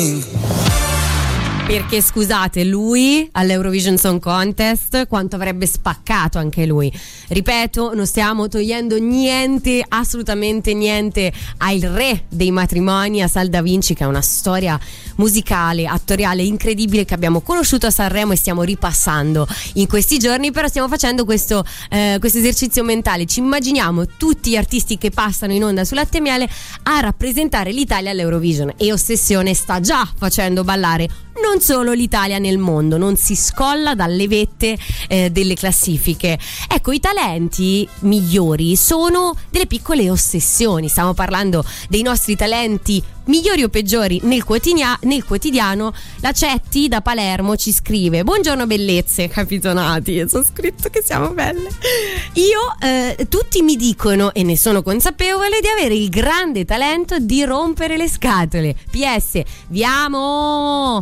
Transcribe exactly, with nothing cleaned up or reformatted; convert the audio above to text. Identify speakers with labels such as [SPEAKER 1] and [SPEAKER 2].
[SPEAKER 1] Perché scusate, lui all'Eurovision Song Contest quanto avrebbe spaccato anche lui. Ripeto, non stiamo togliendo niente, assolutamente niente, al re dei matrimoni, a Sal Da Vinci, che è una storia musicale, attoriale incredibile che abbiamo conosciuto a Sanremo e stiamo ripassando in questi giorni. Però stiamo facendo questo, eh, questo esercizio mentale. Ci immaginiamo tutti gli artisti che passano in onda su Latte e Miele a rappresentare l'Italia all'Eurovision, e Ossessione sta già facendo ballare non solo l'Italia nel mondo, non si scolla dalle vette eh, delle classifiche. Ecco, i talenti migliori sono delle piccole ossessioni. Stiamo parlando dei nostri talenti migliori o peggiori nel, quotidia- nel quotidiano. La Cetti da Palermo ci scrive: buongiorno bellezze capitonati, sono scritto che siamo belle. Io eh, tutti mi dicono, e ne sono consapevole, di avere il grande talento di rompere le scatole. P S vi amo.